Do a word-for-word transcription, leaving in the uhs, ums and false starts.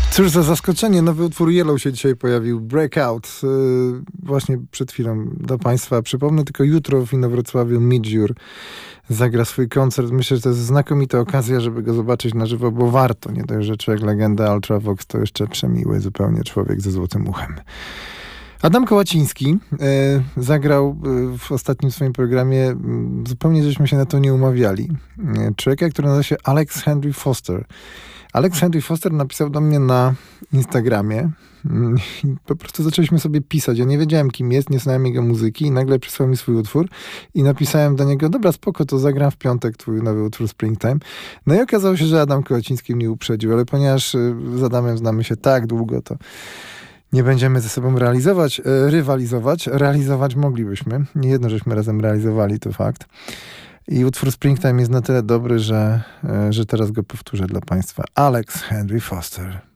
Cóż za zaskoczenie, nowy utwór Yellow się dzisiaj pojawił, Breakout. Yy, właśnie przed chwilą do Państwa. Przypomnę tylko, jutro w Inowrocławiu Midżur zagra swój koncert. Myślę, że to jest znakomita okazja, żeby go zobaczyć na żywo, bo warto. Nie dość, że człowiek legenda Ultravox, to jeszcze przemiły zupełnie człowiek ze złotym uchem. Adam Kołaciński y, zagrał y, w ostatnim swoim programie, y, zupełnie żeśmy się na to nie umawiali. Y, człowieka, który nazywa się Alex Henry Foster. Alex Henry Foster napisał do mnie na Instagramie i po prostu zaczęliśmy sobie pisać. Ja nie wiedziałem, kim jest, nie znałem jego muzyki i nagle przysłał mi swój utwór i napisałem do niego, dobra, spoko, to zagram w piątek twój nowy utwór Springtime. No i okazało się, że Adam Kołaciński mnie uprzedził, ale ponieważ z Adamem znamy się tak długo, to nie będziemy ze sobą realizować, rywalizować. Realizować moglibyśmy. Nie jedno, żeśmy razem realizowali, to fakt. I utwór Springtime jest na tyle dobry, że, że teraz go powtórzę dla Państwa. Alex Henry Foster.